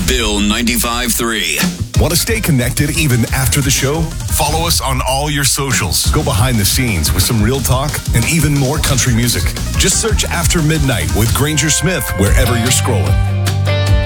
Bill 95.3. Want to stay connected even after the show? Follow us on all your socials. Go behind the scenes with some real talk and even more country music. Just search After Midnight with Granger Smith wherever you're scrolling.